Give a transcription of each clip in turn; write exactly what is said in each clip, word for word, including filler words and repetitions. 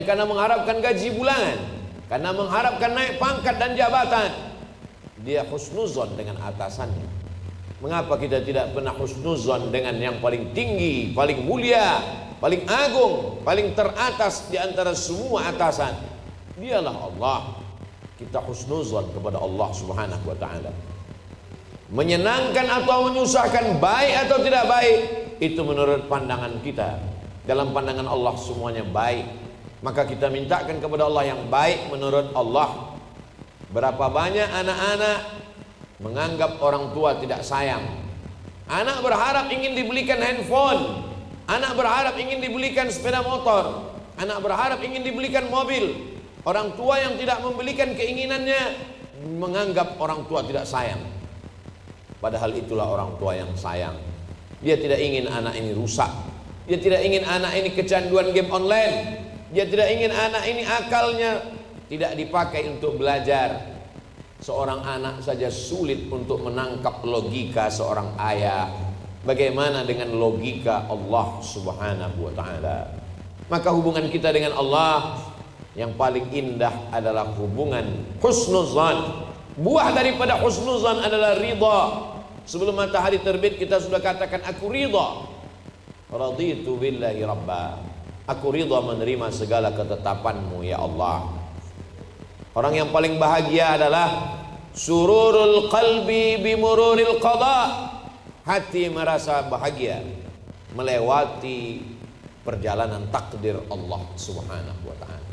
karena mengharapkan gaji bulanan, karena mengharapkan naik pangkat dan jabatan, dia husnuzon dengan atasannya. Mengapa kita tidak pernah husnuzon dengan yang paling tinggi, paling mulia, paling agung, paling teratas di antara semua atasan? Dialah Allah. Kita husnuzon kepada Allah Subhanahu wa ta'ala. Menyenangkan atau menyusahkan, baik atau tidak baik, itu menurut pandangan kita. Dalam pandangan Allah semuanya baik. Maka kita mintakan kepada Allah yang baik menurut Allah. Berapa banyak anak-anak menganggap orang tua tidak sayang. Anak berharap ingin dibelikan handphone, anak berharap ingin dibelikan sepeda motor, anak berharap ingin dibelikan mobil. Orang tua yang tidak membelikan keinginannya menganggap orang tua tidak sayang. Padahal itulah orang tua yang sayang. Dia tidak ingin anak ini rusak. Dia tidak ingin anak ini kecanduan game online. Dia tidak ingin anak ini akalnya tidak dipakai untuk belajar. Seorang anak saja sulit untuk menangkap logika seorang ayah. Bagaimana dengan logika Allah Subhanahu wa ta'ala? Maka hubungan kita dengan Allah yang paling indah adalah hubungan husnuzan. Buah daripada husnuzan adalah ridha. Sebelum matahari terbit kita sudah katakan aku ridha. Raditu billahi rabba. Aku ridha menerima segala ketetapanmu ya Allah. Orang yang paling bahagia adalah sururul qalbi bimururil qada. Hati merasa bahagia melewati perjalanan takdir Allah Subhanahu wa ta'ala.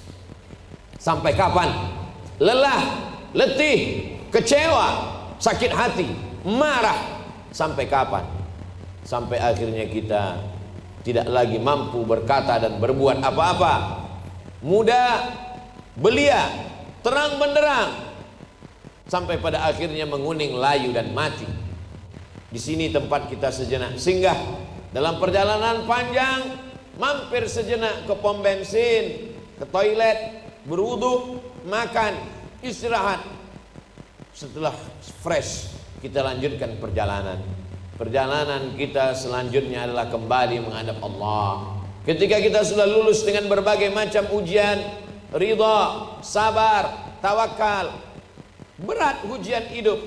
Sampai kapan? Lelah, letih, kecewa, sakit hati, marah. Sampai kapan? Sampai akhirnya kita tidak lagi mampu berkata dan berbuat apa-apa. Muda, belia, terang benderang, sampai pada akhirnya menguning, layu dan mati. Di sini tempat kita sejenak singgah dalam perjalanan panjang, mampir sejenak ke pom bensin, ke toilet, berwudu, makan, istirahat. Setelah fresh, kita lanjutkan perjalanan. Perjalanan kita selanjutnya adalah kembali menghadap Allah. Ketika kita sudah lulus dengan berbagai macam ujian, ridha, sabar, tawakal, berat ujian hidup,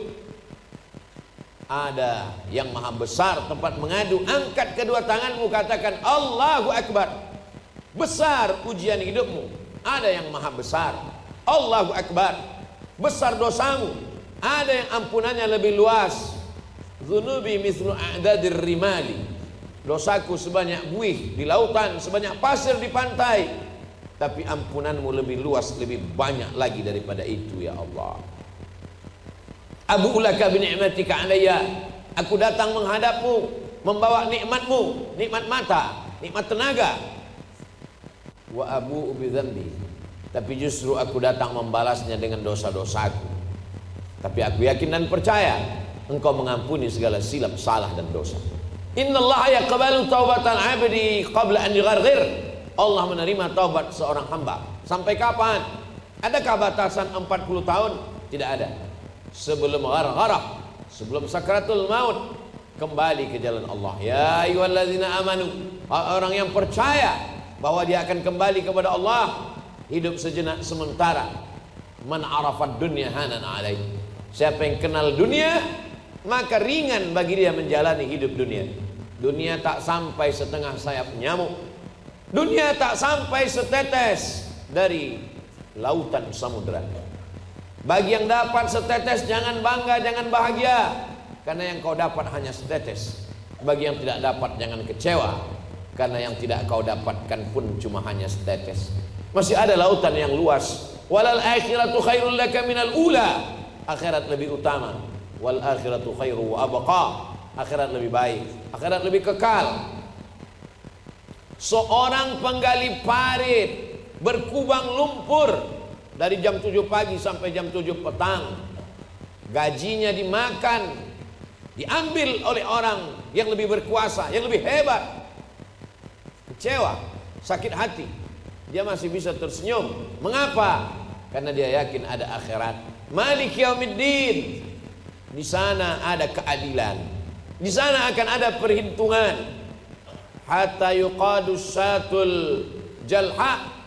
ada yang maha besar tempat mengadu. Angkat kedua tanganmu, katakan Allahu Akbar. Besar ujian hidupmu, ada yang maha besar. Allahu Akbar. Besar dosamu, ada yang ampunannya lebih luas. Dzunubi mithlu a'dadir rimali. Dosaku sebanyak buih di lautan, sebanyak pasir di pantai, tapi ampunanmu lebih luas, lebih banyak lagi daripada itu ya Allah. Abu ulaka bi ni'matika alayya. Aku datang menghadapmu membawa nikmatmu, nikmat mata, nikmat tenaga. Wa abu bi dzambi. Tapi justru aku datang membalasnya dengan dosa-dosaku. Tapi aku yakin dan percaya Engkau mengampuni segala silap, salah dan dosa. Innallaha yaqbalu taubatal 'abdi qabla an yugharghir. Allah menerima taubat seorang hamba. Sampai kapan? Adakah batasan empat puluh tahun? Tidak ada. Sebelum ghargharah, sebelum sakratul maut, kembali ke jalan Allah. Ya ayyuhalladzina amanu, orang yang percaya bahwa dia akan kembali kepada Allah, hidup sejenak sementara. Man arafad dunya hanan alaihi. Siapa yang kenal dunia, maka ringan bagi dia menjalani hidup dunia. Dunia tak sampai setengah sayap nyamuk. Dunia tak sampai setetes dari lautan samudra. Bagi yang dapat setetes jangan bangga, jangan bahagia, karena yang kau dapat hanya setetes. Bagi yang tidak dapat jangan kecewa, karena yang tidak kau dapatkan pun cuma hanya setetes. Masih ada lautan yang luas. Walal akhiratu khairul laka minal ula. Akhirat lebih utama. Wal akhiratu khairu wa abqa. Akhirat lebih baik, akhirat lebih kekal. Seorang penggali parit berkubang lumpur dari jam tujuh pagi sampai jam tujuh petang, gajinya dimakan, diambil oleh orang yang lebih berkuasa, yang lebih hebat. Kecewa, sakit hati, dia masih bisa tersenyum. Mengapa? Karena dia yakin ada akhirat. Malik yaumiddin. Di sana ada keadilan. Di sana akan ada perhitungan. Hatta yuqadu syatul jalha